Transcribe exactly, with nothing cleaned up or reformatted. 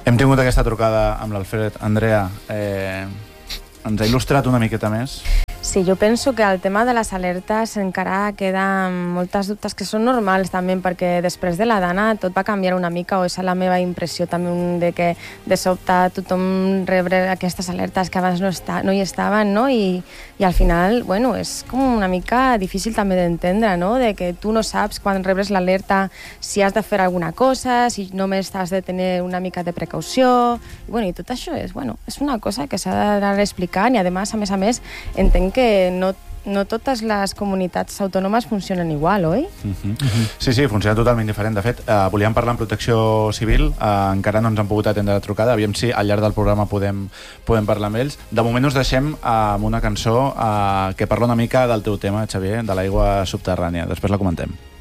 Hem tingut aquesta trucada amb l'Alfred. Andrea, eh, ens ha il·lustrat una miqueta més? Sí, jo penso que el tema de les alertes encara queden moltes dubtes que són normals també, perquè després de la Dana tot va canviar una mica, o és la meva impressió també, de que de sobte tothom rebre aquestes alertes que abans no, està, no hi estaven, no? I, i al final, bueno, és com una mica difícil també d'entendre, no? De que tu no saps quan rebres l'alerta si has de fer alguna cosa, si només has de tenir una mica de precaució, i, bueno, i tot això és, bueno, és una cosa que s'ha d'anar explicant, i a més, a més a més, entenc que no, no totes les comunitats autònomes funcionen igual, oi? Uh-huh. Uh-huh. Sí, sí, funciona totalment diferent. De fet, eh, volíem parlar amb Protecció Civil, eh, encara no ens han pogut atendre la trucada, aviam si al llarg del programa podem, podem parlar amb ells. De moment us deixem eh, amb una cançó eh, que parla una mica del teu tema, Xavier, de l'aigua subterrània. Després la comentem.